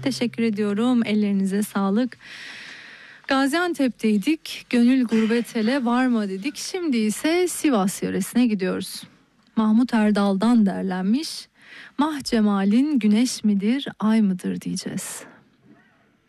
Teşekkür ediyorum. Ellerinize sağlık. Gaziantep'teydik. Gönül gurbet ele var mı dedik. Şimdi ise Sivas yöresine gidiyoruz. Mahmut Erdal'dan derlenmiş. Mah cemalin güneş midir, ay mıdır diyeceğiz.